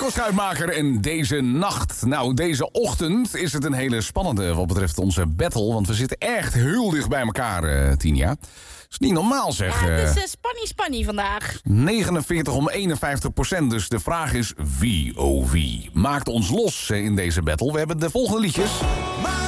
Schuitmaker en deze nacht. Nou, deze ochtend is het een hele spannende wat betreft onze battle. Want we zitten echt heel dicht bij elkaar, Tinia. Dat is niet normaal, zeg. Ja, het is spanny vandaag. 49 om 51%. Dus de vraag is wie, oh wie, maakt ons los in deze battle. We hebben de volgende liedjes.